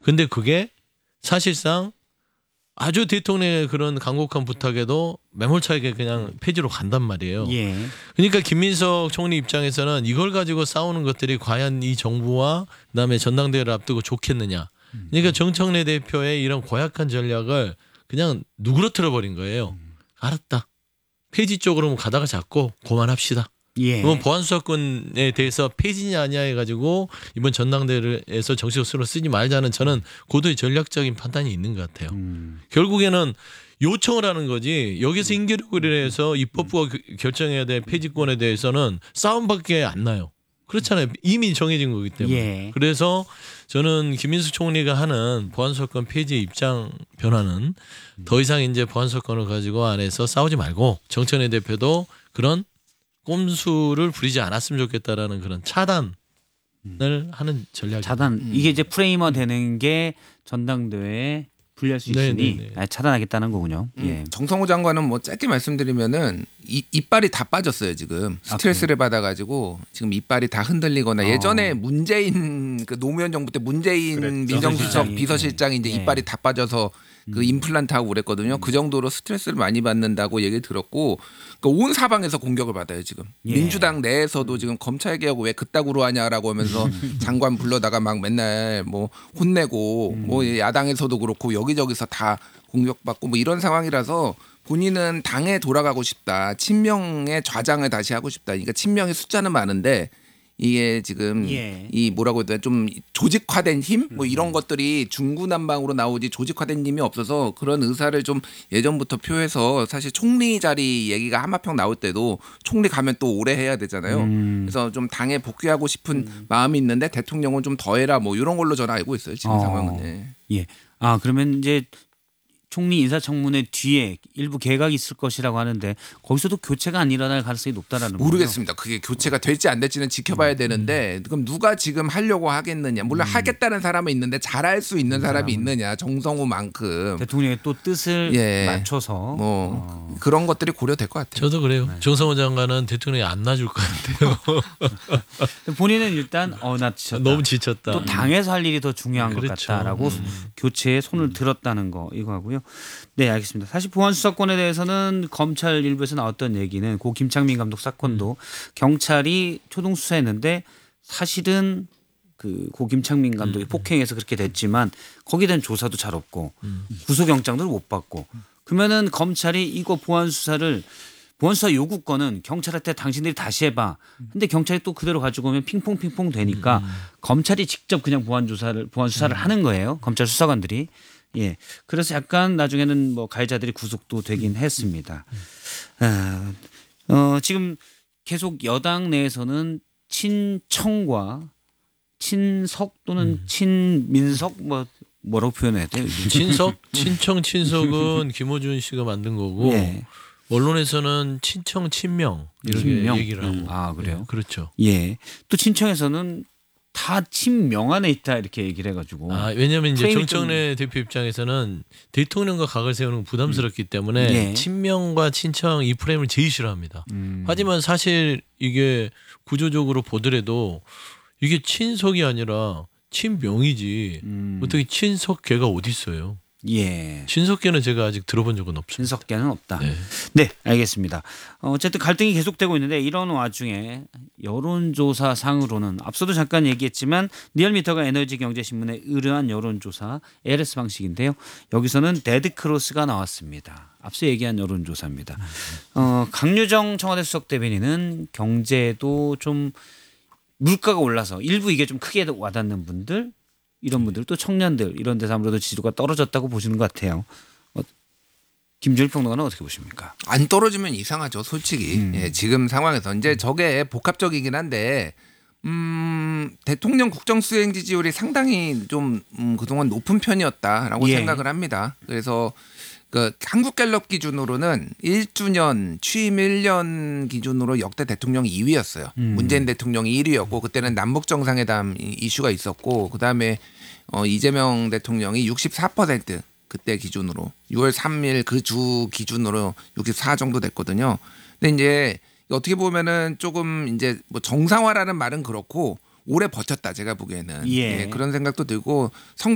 근데 그게 사실상 아주 대통령의 그런 간곡한 부탁에도 매몰차게 그냥 폐지로 간단 말이에요. 예. 그러니까 김민석 총리 입장에서는 이걸 가지고 싸우는 것들이 과연 이 정부와 그다음에 전당대회를 앞두고 좋겠느냐. 그러니까 정청래 대표의 이런 고약한 전략을 그냥 누그러뜨려 버린 거예요. 알았다. 폐지 쪽으로 가다가 잡고 그만합시다. 예. 그건 보안수사권에 대해서 폐지냐 아니냐 해가지고 이번 전당대회에서 정식으로 쓰지 말자는 저는 고도의 전략적인 판단이 있는 것 같아요. 결국에는 요청을 하는 거지 여기서 인계력을 해서 입법부가 결정해야 될 폐지권에 대해서는 싸움밖에 안 나요. 그렇잖아요. 이미 정해진 거기 때문에. 예. 그래서 저는 김민수 총리가 하는 보안수사권 폐지 입장 변화는 더 이상 이제 보안수사권을 가지고 안에서 싸우지 말고 정청래 대표도 그런 꼼수를 부리지 않았으면 좋겠다라는 그런 차단을 하는 전략. 차단 이게 이제 프레이머 되는 게 전당대회에 불리할 수 있으니 네네네. 차단하겠다는 거군요. 예. 정성호 장관은 뭐 짧게 말씀드리면은 이빨이 다 빠졌어요 지금 스트레스를 받아가지고 지금 이빨이 다 흔들리거나 예전에 문재인 그 노무현 정부 때 문재인 민정수석 비서실장이 이제 이빨이 다 빠져서 그 임플란트 하고 그랬거든요. 그 정도로 스트레스를 많이 받는다고 얘기를 들었고 그러니까 온 사방에서 공격을 받아요 지금. 예. 민주당 내에서도 지금 검찰 개혁 왜 그따구로 하냐라고 하면서 장관 불러다가 막 맨날 뭐 혼내고 뭐 야당에서도 그렇고 여기저기서 다 공격받고 뭐 이런 상황이라서 본인은 당에 돌아가고 싶다. 친명의 좌장을 다시 하고 싶다. 그러니까 친명의 숫자는 많은데 이게 지금 예. 이 뭐라고 해야 되나 좀 조직화된 힘 뭐 이런 것들이 중구난방으로 나오지 조직화된 힘이 없어서 그런 의사를 좀 예전부터 표해서 사실 총리 자리 얘기가 한마평 나올 때도 총리 가면 또 오래 해야 되잖아요. 그래서 좀 당에 복귀하고 싶은 마음이 있는데 대통령은 좀 더 해라 뭐 이런 걸로 저는 알고 있어요. 지금 상황은. 네. 예. 아 그러면 이제 총리 인사청문회 뒤에 일부 개각이 있을 것이라고 하는데 거기서도 교체가 안 일어날 가능성이 높다라는 거죠. 모르겠습니다. 그게 교체가 될지 안 될지는 지켜봐야 되는데 그럼 누가 지금 하려고 하겠느냐. 물론 하겠다는 사람은 있는데 잘할 수 있는 사람이 있느냐. 정성호만큼. 대통령의 또 뜻을 예. 맞춰서 뭐 그런 것들이 고려될 것 같아요. 저도 그래요. 정성호 장관은 대통령이 안 놔줄 것 같아요. 본인은 일단 나 지쳤다. 너무 지쳤다. 또 당에서 할 일이 더 중요한 것 그렇죠. 같다라고 교체에 손을 들었다는 거 이거 하고요. 네 알겠습니다. 사실 보안 수사권에 대해서는 검찰 일부에서 나왔던 얘기는 고 김창민 감독 사건도 경찰이 초동 수사했는데 사실은 그 고 김창민 감독이 폭행해서 그렇게 됐지만 거기에 대한 조사도 잘 없고 구속영장도 못 받고 그러면은 검찰이 이거 보안 수사 요구권은 경찰한테 당신들이 다시 해봐. 근데 경찰이 또 그대로 가지고 오면 핑퐁 되니까 검찰이 직접 그냥 보안 수사를 하는 거예요. 검찰 수사관들이. 예. 그래서 약간 나중에는 뭐 가해자들이 구속도 되긴 했습니다. 지금 계속 여당 내에서는 친청과 친석 또는 친민석 뭐라고 표현해야 돼요? 친석은 김어준 씨가 만든 거고 예. 언론에서는 친청 친명 이렇게 친명? 얘기를 하고. 아 그래요? 네, 그렇죠. 예. 또 친청에서는 다 친명 안에 있다 이렇게 얘기를 해가지고. 왜냐하면 이제 프레임이 정청래 대표 입장에서는 대통령과 각을 세우는 건 부담스럽기 때문에 예. 친명과 친청 이 프레임을 제일 싫어합니다. 하지만 사실 이게 구조적으로 보더라도 이게 친석이 아니라 친명이지 어떻게 친석계가 어디 있어요? 예. 친석계는 제가 아직 들어본 적은 없습니다. 친석계는 없다. 네. 네, 알겠습니다. 어쨌든 갈등이 계속되고 있는데 이런 와중에 여론조사 상으로는 앞서도 잠깐 얘기했지만 리얼미터가 에너지경제신문에 의뢰한 여론조사 LS 방식인데요. 여기서는 데드크로스가 나왔습니다. 앞서 얘기한 여론조사입니다. 강유정 청와대 수석 대변인은 경제도 좀 물가가 올라서 일부 이게 좀 크게 와닿는 분들 이런 분들 또 청년들 이런 데서 아무래도 지지도가 떨어졌다고 보시는 것 같아요. 김준일 평론가는 어떻게 보십니까? 안 떨어지면 이상하죠, 솔직히. 예, 지금 상황에서 이제 저게 복합적이긴 한데 대통령 국정 수행 지지율이 상당히 좀 그동안 높은 편이었다라고 예. 생각을 합니다. 그래서 그 한국갤럽 기준으로는 1주년 취임 1년 기준으로 역대 대통령 2위였어요. 문재인 대통령이 1위였고 그때는 남북 정상회담 이슈가 있었고 그다음에 이재명 대통령이 64% 그때 기준으로 6월 3일 그 주 기준으로 64 정도 됐거든요. 근데 이제 어떻게 보면은 조금 이제 뭐 정상화라는 말은 그렇고 오래 버텼다 제가 보기에는 예. 그런 생각도 들고